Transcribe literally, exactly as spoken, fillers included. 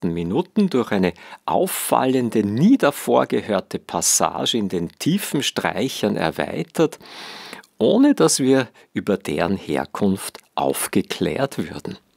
ersten Minuten durch eine auffallende, nie davor gehörte Passage in den tiefen Streichern erweitert, ohne dass wir über deren Herkunft aufgeklärt würden.